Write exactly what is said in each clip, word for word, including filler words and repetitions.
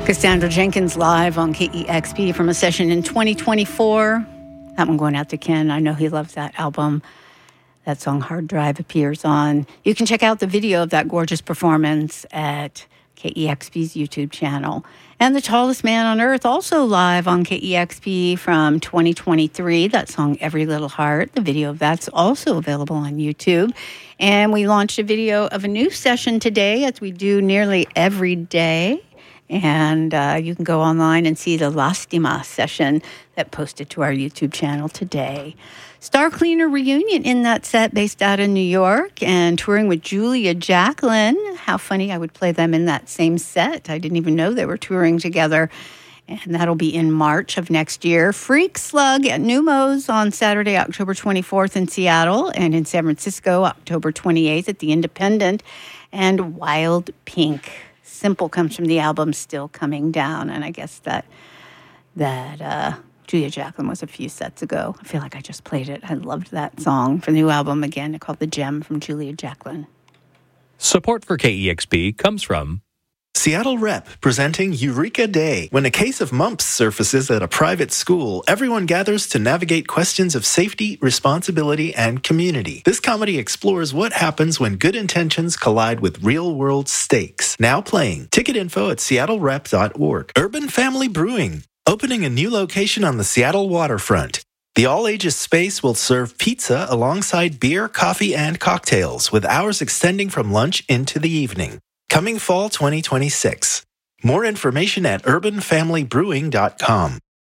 Cassandra Jenkins live on K E X P from a session in twenty twenty-four. That one going out to Ken. I know he loves that album. That song, Hard Drive, appears on. You can check out the video of that gorgeous performance at K E X P's YouTube channel. And The Tallest Man on Earth, also live on K E X P from twenty twenty-three. That song, Every Little Heart. The video of that's also available on YouTube. And we launched a video of a new session today, as we do nearly every day. And uh, you can go online and see the Lastima session that posted to our YouTube channel today. Star Cleaner reunion in that set, based out of New York and touring with Julia Jacklin. How funny, I would play them in that same set. I didn't even know they were touring together. And that'll be in March of next year. Freak Slug at Neumos on Saturday, October twenty-fourth in Seattle, and in San Francisco, October twenty-eighth at the Independent. And Wild Pink. Simple comes from the album Still Coming Down, and I guess that that uh, Julia Jacklin was a few sets ago. I feel like I just played it. I loved that song for the new album again, called The Gem from Julia Jacklin. Support for K E X P comes from Seattle Rep presenting Eureka Day. When a case of mumps surfaces at a private school, everyone gathers to navigate questions of safety, responsibility, and community. This comedy explores what happens when good intentions collide with real-world stakes. Now playing. Ticket info at seattle rep dot org. Urban Family Brewing, opening a new location on the Seattle waterfront. The all-ages space will serve pizza alongside beer, coffee, and cocktails, with hours extending from lunch into the evening. Coming fall twenty twenty-six. More information at urban family brewing dot com.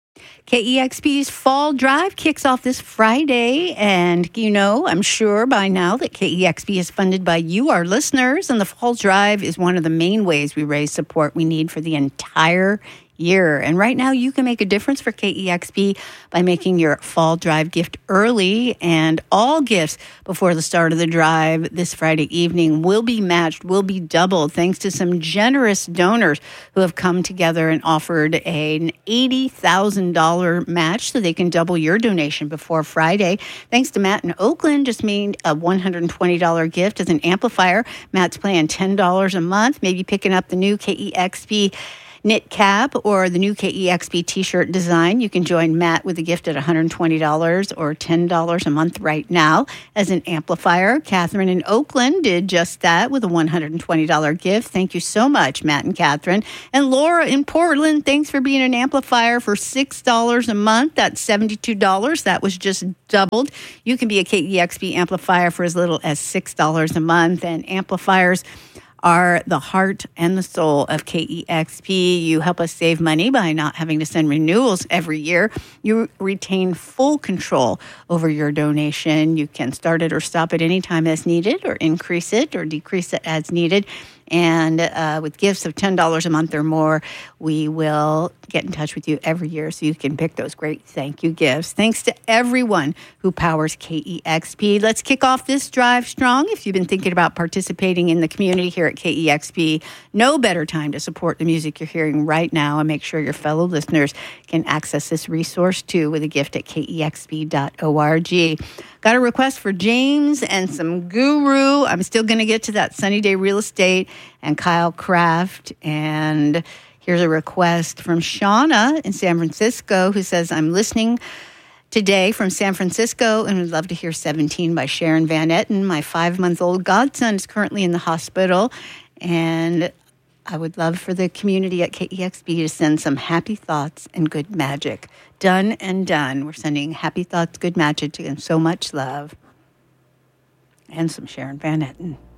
K E X P's Fall Drive kicks off this Friday, and you know, I'm sure by now that K E X P is funded by you, our listeners, and the Fall Drive is one of the main ways we raise support we need for the entire year. And right now, you can make a difference for K E X P by making your Fall Drive gift early, and all gifts before the start of the drive this Friday evening will be matched, will be doubled, thanks to some generous donors who have come together and offered an eighty thousand dollars match so they can double your donation before Friday. Thanks to Matt in Oakland, just made a one hundred twenty dollars gift as an amplifier. Matt's paying ten dollars a month, maybe picking up the new K E X P knit cap or the new K E X P t-shirt design. You can join Matt with a gift at one hundred twenty dollars or ten dollars a month right now as an amplifier. Catherine in Oakland did just that with a one hundred twenty dollars gift. Thank you so much, Matt and Catherine. And Laura in Portland, thanks for being an amplifier for six dollars a month. That's seventy-two dollars. That was just doubled. You can be a K E X P amplifier for as little as six dollars a month. And amplifiers are the heart and the soul of K E X P. You help us save money by not having to send renewals every year. You retain full control over your donation. You can start it or stop it anytime as needed, or increase it or decrease it as needed. And uh, with gifts of ten dollars a month or more, we will get in touch with you every year so you can pick those great thank you gifts. Thanks to everyone who powers K E X P. Let's kick off this drive strong. If you've been thinking about participating in the community here at K E X P, no better time to support the music you're hearing right now and make sure your fellow listeners can access this resource too with a gift at K E X P dot org. Got a request for James and some Guru. I'm still going to get to that Sunny Day Real Estate and Kyle Kraft. And here's a request from Shauna in San Francisco, who says, I'm listening today from San Francisco and would love to hear seventeen by Sharon Van Etten. My five-month-old godson is currently in the hospital, and I would love for the community at K E X P to send some happy thoughts and good magic. Done and done. We're sending happy thoughts, good magic, and so much love. And some Sharon Van Etten.